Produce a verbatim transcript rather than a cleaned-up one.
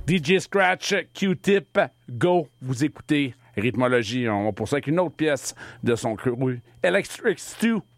D J Scratch, Q-Tip, Go. Vous écoutez Rythmologie. On va poursuivre avec une autre pièce de son crew, Electric Stew.